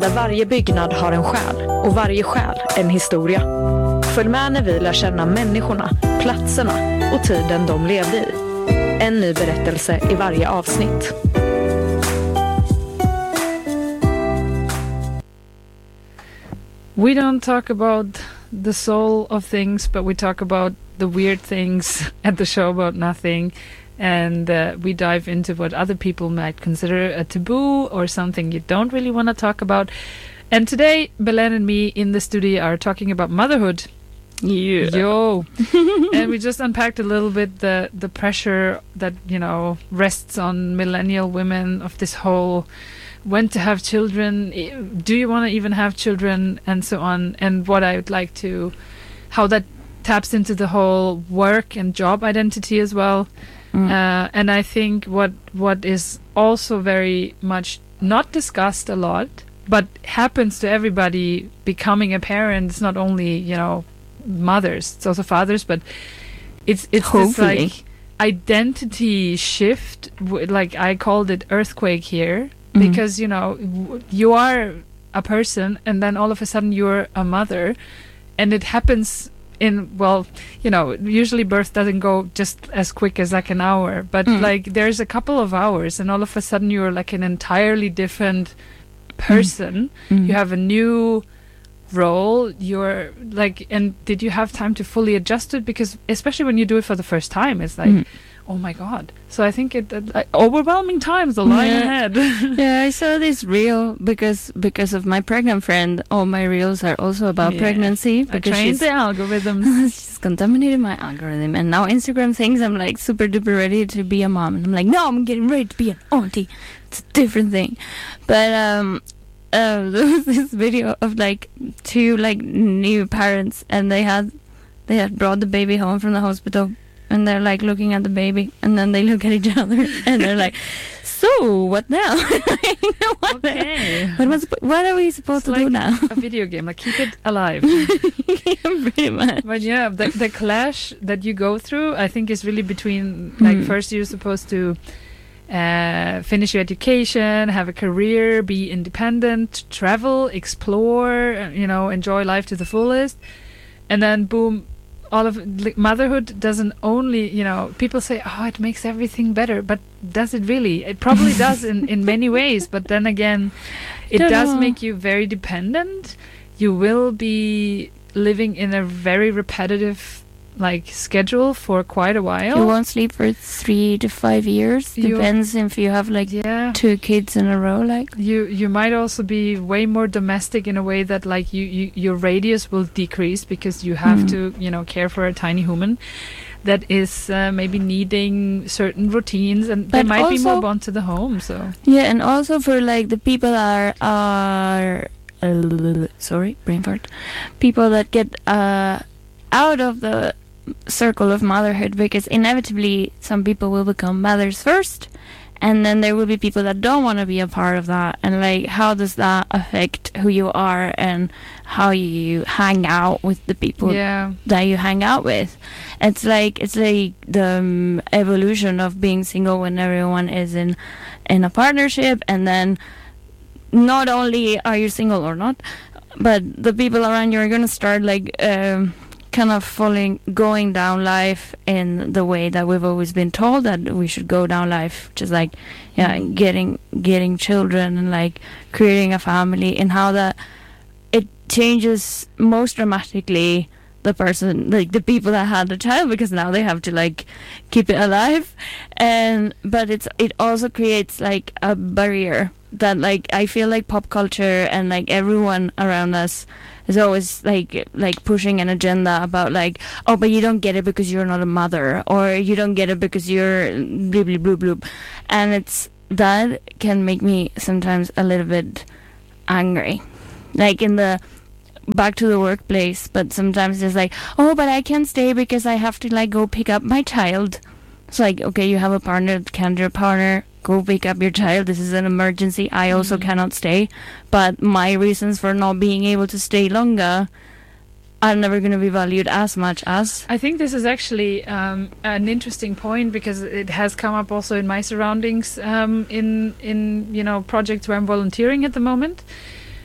Där varje byggnad har en själ och varje själ en historia. Följ med när vi lär känna människorna, platserna och tiden de levde i. En ny berättelse i varje avsnitt. We don't talk about the soul of things, but we talk about the weird things at the show about nothing. And we dive into what other people might consider a taboo or something you don't really want to talk about. And today, Belen and me in the studio are talking about motherhood. Yeah. Yo. And we just unpacked a little bit the pressure that, you know, rests on millennial women of this whole when to have children, do you want to even have children, and so on. And what I would like to, how that taps into the whole work and job identity as well. And I think what is also very much not discussed a lot, but happens to everybody becoming a parent. It's not only, you know, mothers, it's also fathers, but it's this like identity shift, like I called it earthquake here, because, you know, you are a person and then all of a sudden you're a mother, and it happens in, well, you know, usually birth doesn't go just as quick as like an hour, but like there's a couple of hours and all of a sudden you're like an entirely different person. You have a new role, you're like, and did you have time to fully adjust it? Because especially when you do it for the first time, it's like, oh my god. So I think it overwhelming times are lying ahead. Yeah, I saw this reel because of my pregnant friend. All my reels are also about pregnancy, because I trained the algorithms. She's contaminated my algorithm, and now Instagram thinks I'm like super duper ready to be a mom, and I'm like, no, I'm getting ready to be an auntie. It's a different thing. But there was this video of like two like new parents, and they had brought the baby home from the hospital, and they're like looking at the baby, and then they look at each other and they're like, so what now? What are we supposed to do now? A video game, like keep it alive. Pretty much. But yeah, the clash that you go through, I think, is really between like first you're supposed to finish your education, have a career, be independent, travel, explore, you know, enjoy life to the fullest, and then boom, all of like, motherhood doesn't only, you know, people say, oh, it makes everything better, but does it really? It probably does in many ways, but then again, it does make you very dependent. You will be living in a very repetitive like schedule for quite a while. You won't sleep for 3 to 5 years. Depends if you have like 2 kids in a row. Like you might also be way more domestic in a way that like your radius will decrease, because you have to, you know, care for a tiny human that is maybe needing certain routines, and but they might be more bound to the home. So yeah, and also for like the people are sorry, brain fart. People that get out of the circle of motherhood, because inevitably some people will become mothers first, and then there will be people that don't want to be a part of that, and like how does that affect who you are and how you hang out with the people that you hang out with. It's like the evolution of being single when everyone is in a partnership, and then not only are you single or not, but the people around you are going to start like kind of going down life in the way that we've always been told that we should go down life, just like getting children and like creating a family, and how that it changes most dramatically the person, like the people that had the child, because now they have to like keep it alive, but it also creates like a barrier that like I feel like pop culture and like everyone around us is always like pushing an agenda about like, oh, but you don't get it because you're not a mother, or you don't get it because you're bloop bloop bloop bloop, and it's that can make me sometimes a little bit angry, like in the back to the workplace. But sometimes it's like, oh, but I can't stay because I have to like go pick up my child. It's like, okay, you have a partner, can your partner go pick up your child? This is an emergency. I also cannot stay, but my reasons for not being able to stay longer are never going to be valued as much as. I think this is actually an interesting point, because it has come up also in my surroundings, in you know, projects where I'm volunteering at the moment.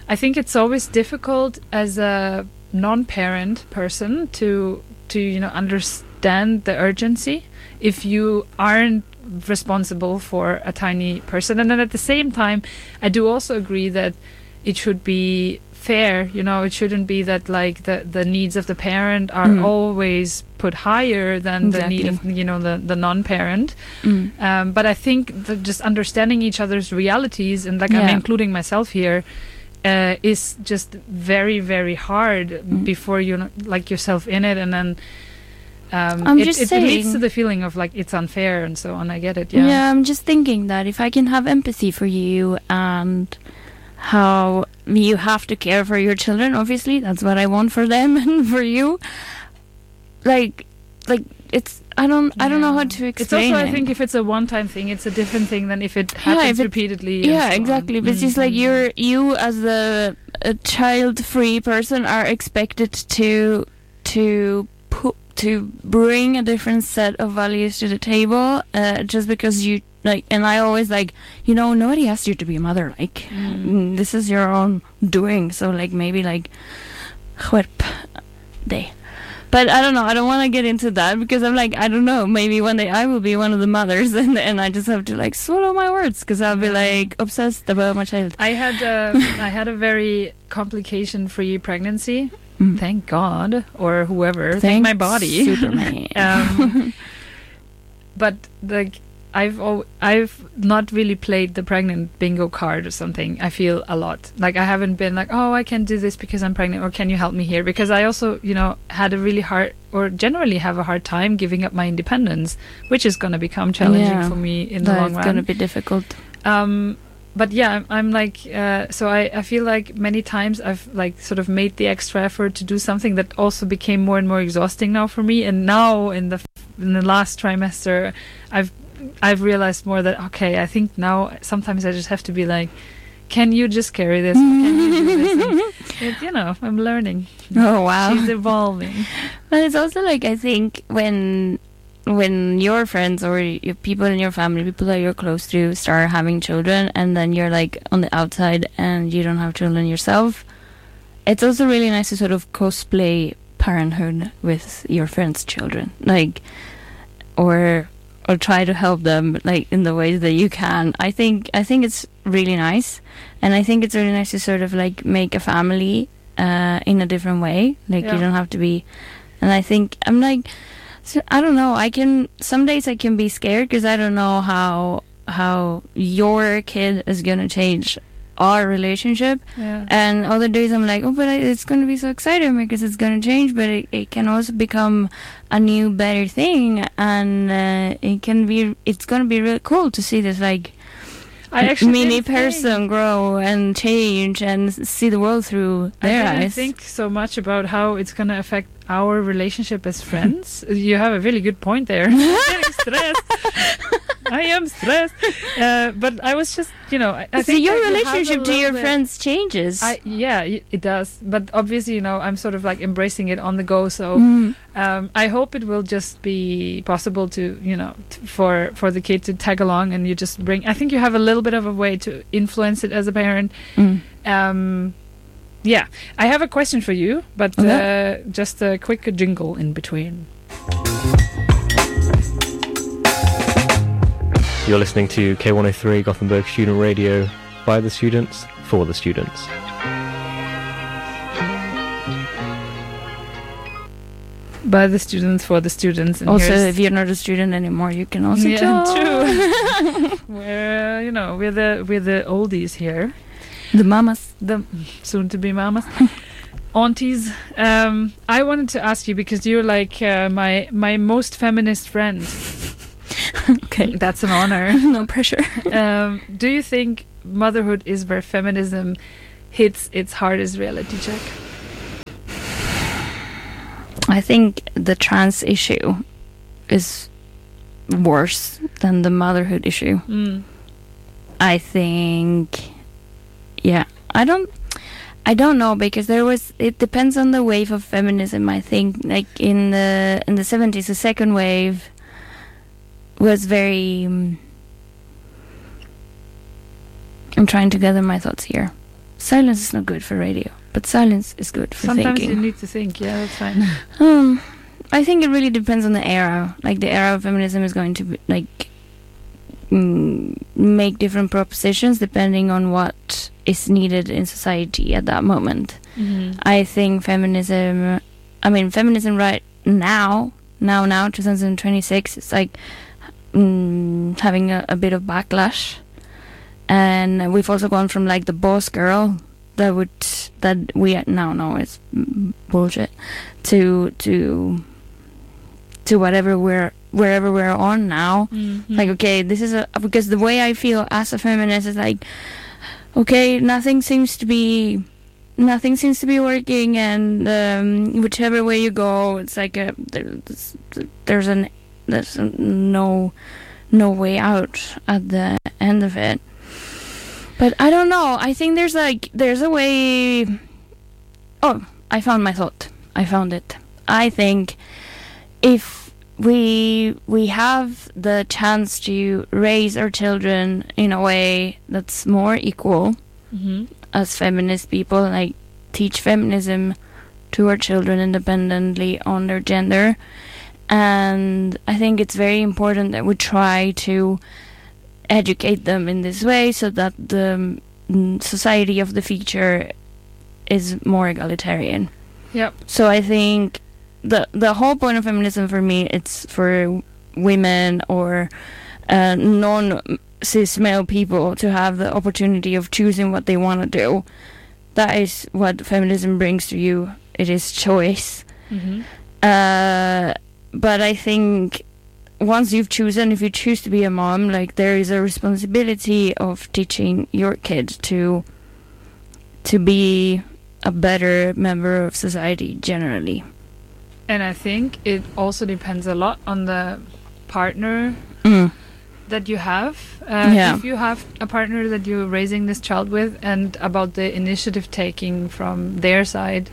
I think it's always difficult as a non-parent person to understand the urgency if you aren't responsible for a tiny person. And then at the same time, I do also agree that it should be fair. It shouldn't be that like the needs of the parent are always put higher than the need of the non-parent. But I think that just understanding each other's realities, and I'm including myself here, is just very, very hard before you like yourself in it, and then it leads to the feeling of like it's unfair and so on. I get it. Yeah, I'm just thinking that if I can have empathy for you and how you have to care for your children, obviously that's what I want for them and for you. Like it's I don't know how to explain. It's also I think if it's a one-time thing, it's a different thing than if it happens repeatedly. Yeah, exactly. But it's just like you as a child-free person are expected to bring a different set of values to the table, just because you like. And I always nobody asked you to be a mother. Like this is your own doing. So like maybe like skärp dig. But I don't know. I don't want to get into that because I'm like, I don't know. Maybe one day I will be one of the mothers, and I just have to like swallow my words because I'll be like obsessed about my child. I had a very complication-free pregnancy. Thank God, or whoever. Thank my body. Superman. But like I've not really played the pregnant bingo card or something. I feel a lot like I haven't been like, oh, I can do this because I'm pregnant, or can you help me here? Because I also had a really hard, or generally have a hard time giving up my independence, which is going to become challenging for me in the long run. It's going to be difficult. But yeah, I'm like, so I feel like many times I've like sort of made the extra effort to do something that also became more and more exhausting now for me. And now in the last trimester, I've realized more that, okay, I think now sometimes I just have to be like, can you just carry this? Can you do this? And, I'm learning. Oh, wow. She's evolving. But it's also like, I think when your friends or your people in your family, people that you're close to, start having children, and then you're like on the outside and you don't have children yourself, it's also really nice to sort of cosplay parenthood with your friends' children, like, or try to help them like in the ways that you can. I think it's really nice, and I think it's really nice to sort of like make a family in a different way. Like you don't have to be. And I think I'm like, so I don't know. Some days I can be scared because I don't know how your kid is gonna change our relationship. Yeah. And other days I'm like, oh, but it's gonna be so exciting because it's gonna change, but it can also become a new better thing, and it's gonna be really cool to see this like mini person grow and change and see the world through their eyes. I think so much about how it's gonna affect our relationship as friends. You have a really good point there. I'm getting stressed. I am stressed. But I was just, I think your relationship to your friends changes. It does. But obviously, I'm sort of like embracing it on the go. So I hope it will just be possible to, for the kid to tag along, and you just bring. I think you have a little bit of a way to influence it as a parent. Yeah, I have a question for you, but just a quick jingle in between. You're listening to K103 Gothenburg Student Radio, by the students, for the students. By the students, for the students. And also, if you're not a student anymore, you can also join. True. We're the oldies here. The mamas. The soon-to-be mamas. Aunties. I wanted to ask you, because you're like my most feminist friend. Okay. That's an honor. No pressure. Do you think motherhood is where feminism hits its hardest reality check? I think the trans issue is worse than the motherhood issue. I think, I don't know, because it depends on the wave of feminism. I think like in the 70s, the second wave was very I'm trying to gather my thoughts here. silence is not good for radio, but silence is good for Sometimes thinking. you need to think. Yeah, that's fine. I think it really depends on the era. Like, the era of feminism is going to be, like, make different propositions depending on what is needed in society at that moment. I think feminism right now, 2026, it's like having a bit of backlash. And we've also gone from, like, the boss girl that we now know is bullshit to wherever we're on now. Like, okay, this is because the way I feel as a feminist is like, okay, nothing seems to be working, and whichever way you go, it's like there's no way out at the end of it. But I don't know. I think there's a way. Oh, I found my thought. I found it. I think if we have the chance to raise our children in a way that's more equal, as feminist people, like teach feminism to our children independently on their gender, and I think it's very important that we try to educate them in this way so that the society of the future is more egalitarian. Yep. So I think the whole point of feminism for me, it's for women or non-cis male people to have the opportunity of choosing what they want to do. That is what feminism brings to you. It is choice. But I think once you've chosen, if you choose to be a mom, like, there is a responsibility of teaching your kid to be a better member of society generally. And I think it also depends a lot on the partner that you have. If you have a partner that you're raising this child with, and about the initiative taking from their side,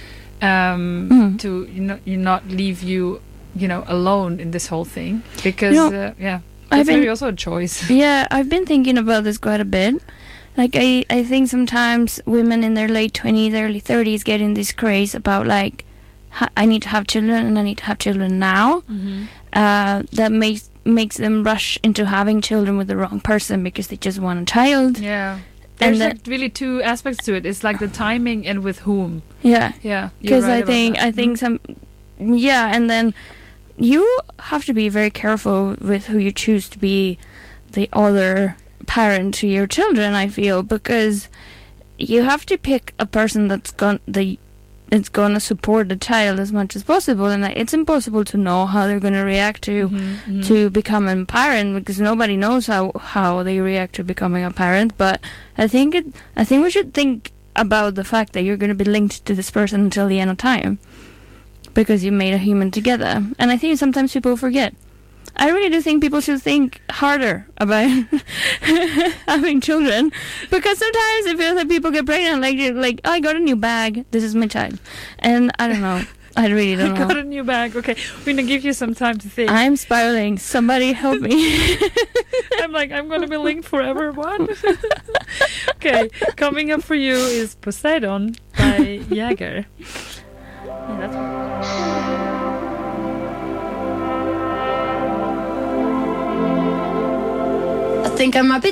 to not leave you alone in this whole thing, because it's maybe also a choice. Yeah, I've been thinking about this quite a bit. Like, I think sometimes women in their late 20s, early 30s get in this craze about, like, I need to have children, and I need to have children now. That makes them rush into having children with the wrong person because they just want a child. Yeah. There's really two aspects to it. It's like the timing and with whom. Yeah. Yeah. Because I think and then you have to be very careful with who you choose to be the other parent to your children, I feel, because you have to pick a person that's going to support the child as much as possible, and it's impossible to know how they're going to react to becoming a parent, because nobody knows how they react to becoming a parent. But I think we should think about the fact that you're going to be linked to this person until the end of time, because you made a human together. And I think sometimes people forget. I really do think people should think harder about having children, because sometimes it feels like people get pregnant, like I got a new bag, this is my child, and I don't know. I really don't know. I got a new bag. Okay, we're gonna give you some time to think. I'm spiraling. Somebody help me. I'm gonna be linked forever. What? Okay, coming up for you is Poseidon by Jäger. Yeah, that's I think I might be